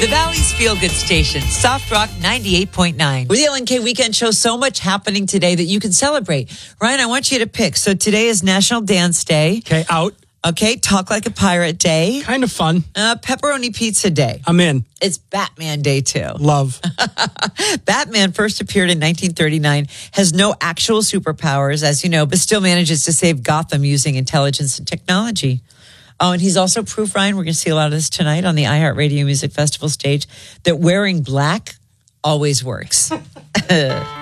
The Valley's Feel Good Station, Soft Rock 98.9. With the LNK Weekend Show, so much happening today that you can celebrate. Ryan, I want you to pick. So today is National Dance Day. Okay, out. Okay, Talk Like a Pirate Day. Kind of fun. Pepperoni Pizza Day. I'm in. It's Batman Day, too. Love. Batman first appeared in 1939, has no actual superpowers, as you know, but still manages to save Gotham using intelligence and technology. Oh, and he's also proof, Ryan, we're going to see a lot of this tonight on the iHeartRadio Music Festival stage, that wearing black always works.